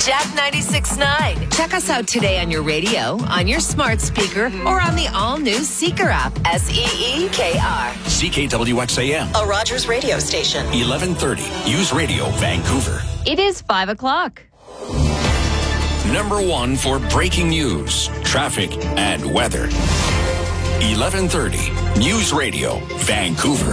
Jack 96.9. Check us out today on your radio, on your smart speaker, or on the all-new Seeker app. SEEKR. CKWXAM. A Rogers radio station. 1130. News Radio, Vancouver. It is 5 o'clock. Number one for breaking news, traffic, and weather. 1130. News Radio, Vancouver.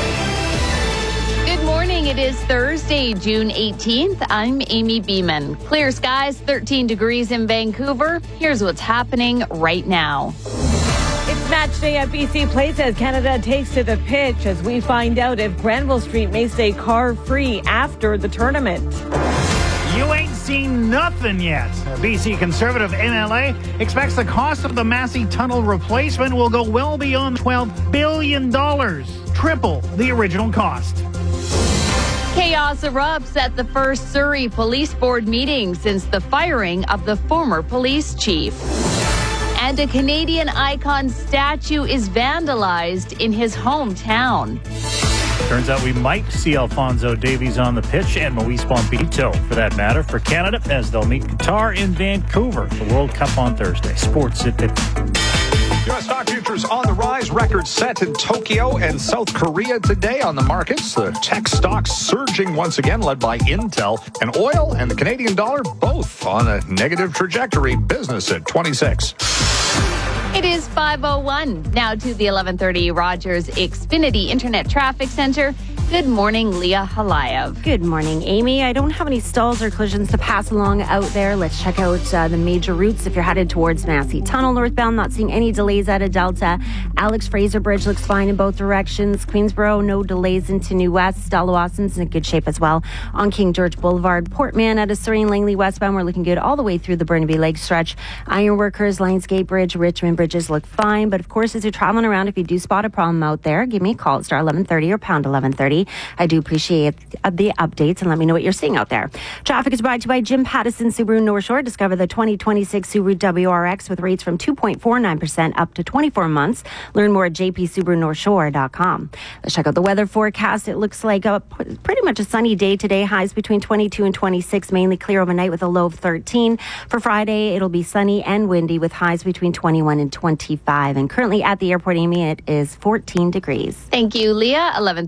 Good morning. It is Thursday, June 18th. I'm Amy Beeman. Clear skies, 13 degrees in Vancouver. Here's what's happening right now. It's match day at BC Place as Canada takes to the pitch as we find out if Granville Street may stay car-free after the tournament. You ain't seen nothing yet. BC Conservative NLA expects the cost of the Massey Tunnel replacement will go well beyond $12 billion, triple the original cost. Chaos erupts at the first Surrey Police Board meeting since the firing of the former police chief. And a Canadian icon statue is vandalized in his hometown. Turns out we might see Alphonso Davies on the pitch and Moise Bombito, for that matter, for Canada as they'll meet Qatar in Vancouver. The World Cup on Thursday. Sports at 50. U.S. stock futures on the rise. Records set in Tokyo and South Korea today on the markets. The tech stocks surging once again, led by Intel. And oil and the Canadian dollar both on a negative trajectory. Business at 26. It is 5:01. Now to the 1130 Rogers Xfinity Internet Traffic Center. Good morning, Leah Halayev. Good morning, Amy. I don't have any stalls or collisions to pass along out there. Let's check out the major routes. If you're headed towards Massey Tunnel northbound, not seeing any delays out of Delta. Alex Fraser Bridge looks fine in both directions. Queensboro, no delays into New West. Stella-Wasson's in good shape as well. On King George Boulevard, Port Mann out of Surrey and Langley westbound, we're looking good all the way through the Burnaby Lake stretch. Ironworkers, Lionsgate Bridge, Richmond bridges look fine. But of course, as you're traveling around, if you do spot a problem out there, give me a call at star 1130 or pound 1130. I do appreciate the updates and let me know what you're seeing out there. Traffic is brought to you by Jim Pattison Subaru North Shore. Discover the 2026 Subaru WRX with rates from 2.49% up to 24 months. Learn more at jpsubarunorthshore.com. Let's check out the weather forecast. It looks like pretty much a sunny day today. Highs between 22 and 26, mainly clear overnight with a low of 13. For Friday, it'll be sunny and windy with highs between 21 and 25. And currently at the airport, Amy, it is 14 degrees. Thank you, Leah. 11